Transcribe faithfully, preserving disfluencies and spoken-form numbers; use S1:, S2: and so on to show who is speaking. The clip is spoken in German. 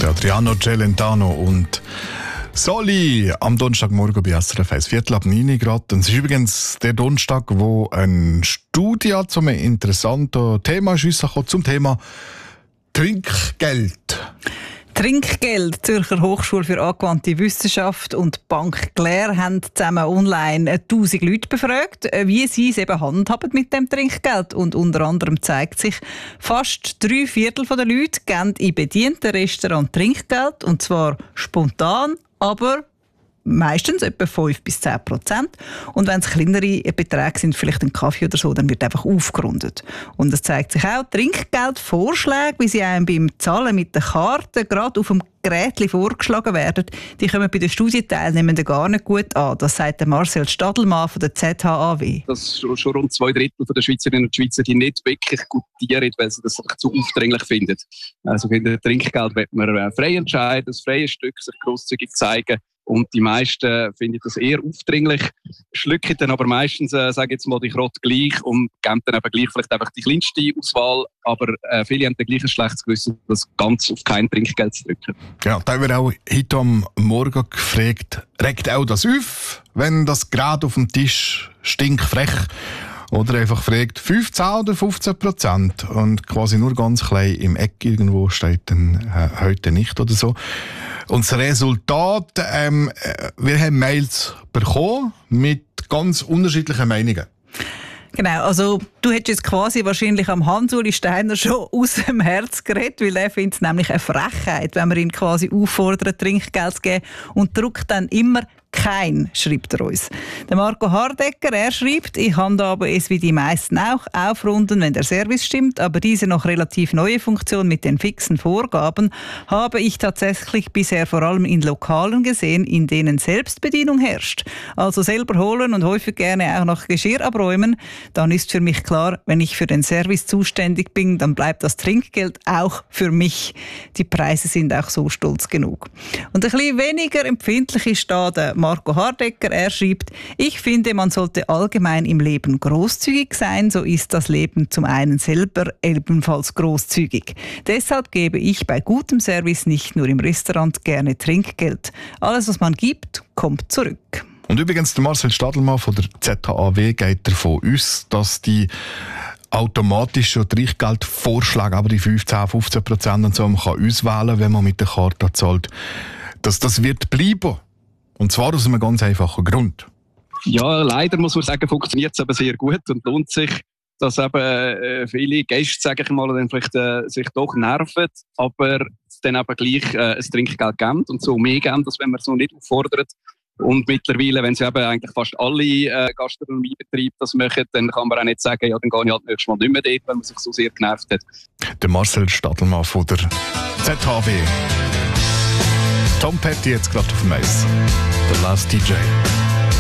S1: Adriano Celentano und Soli am Donnerstagmorgen bei S R F eins, Viertel ab neun Grad. Und es ist übrigens der Donnerstag, wo eine Studie zu einem interessanten Thema ist, zum Thema Trinkgeld.
S2: Trinkgeld. Die Zürcher Hochschule für angewandte Wissenschaft und die Bank Claire haben zusammen online tausend Leute befragt, wie sie es eben handhaben mit dem Trinkgeld. Und unter anderem zeigt sich, fast drei Viertel der Leute geben in bedienten Restaurants Trinkgeld, und zwar spontan, aber meistens etwa fünf bis zehn Prozent. Und wenn es kleinere Beträge sind, vielleicht ein Kaffee oder so, dann wird einfach aufgerundet. Und es zeigt sich auch, Trinkgeldvorschläge, wie sie einem beim Zahlen mit der Karte gerade auf dem Gerät vorgeschlagen werden, die kommen bei den Studienteilnehmenden gar nicht gut an. Das sagt Marcel Stadelmann von der Z H A W.
S3: Dass schon, schon rund zwei Drittel der Schweizerinnen und Schweizer die nicht wirklich gutieren, weil sie das zu aufdringlich finden. Also für das Trinkgeld wird man frei entscheiden, das freie Stück sich grosszügig zeigen. Und die meisten finden das eher aufdringlich, schlucken dann aber meistens, äh, sage jetzt mal, die Krott gleich und geben dann eben gleich vielleicht einfach die kleinste Auswahl. Aber äh, viele haben dann gleich ein schlechtes Gewissen, das ganz auf kein Trinkgeld zu drücken.
S1: Ja, da wird auch heute am Morgen gefragt, regt auch das auf, wenn das gerade auf dem Tisch stinkfrech oder einfach fragt, fünfzehn oder fünfzehn Prozent und quasi nur ganz klein im Eck irgendwo steht dann äh, heute nicht oder so. Und das Resultat, ähm, wir haben Mails bekommen mit ganz unterschiedlichen Meinungen.
S2: Genau, also du hättest jetzt quasi wahrscheinlich am Hans-Uli Steiner schon aus dem Herz geredet, weil er findet es nämlich eine Frechheit, wenn man ihn quasi auffordert, Trinkgeld zu geben, und druckt dann immer kein, schreibt er uns. Der Marco Hardecker, er schreibt, ich handhabe es wie die meisten auch, aufrunden, wenn der Service stimmt, aber diese noch relativ neue Funktion mit den fixen Vorgaben habe ich tatsächlich bisher vor allem in Lokalen gesehen, in denen Selbstbedienung herrscht. Also selber holen und häufig gerne auch noch Geschirr abräumen. Dann ist für mich klar, wenn ich für den Service zuständig bin, dann bleibt das Trinkgeld auch für mich. Die Preise sind auch so stolz genug. Und ein bisschen weniger empfindlich ist da der Marco Hardecker, er schreibt, ich finde, man sollte allgemein im Leben großzügig sein, so ist das Leben zum einen selber ebenfalls großzügig. Deshalb gebe ich bei gutem Service nicht nur im Restaurant gerne Trinkgeld. Alles, was man gibt, kommt zurück.
S1: Und übrigens, der Marcel Stadelmann von der Z H A W geht davon aus, dass die automatischen Trinkgeldvorschläge, aber die fünfzehn, fünfzehn Prozent und so, man kann auswählen, wenn man mit der Karte zahlt, dass das wird bleiben. Und zwar aus einem ganz einfachen Grund.
S3: Ja, leider muss man sagen, funktioniert es aber sehr gut und lohnt sich, dass eben äh, viele Gäste, sage ich mal, dann vielleicht äh, sich doch nerven, aber dann eben gleich äh, ein Trinkgeld geben und so mehr geben, als wenn man so nicht auffordert. Und mittlerweile, wenn sie eben eigentlich fast alle äh, Gastronomiebetriebe das machen, dann kann man auch nicht sagen, ja, dann gehe ich halt nächstes Mal nicht mehr dort, wenn man sich so sehr genervt hat.
S1: Der Marcel Stadelmann von der Z H W. Tom Petty jetzt gerade auf dem Eis. The Last D J.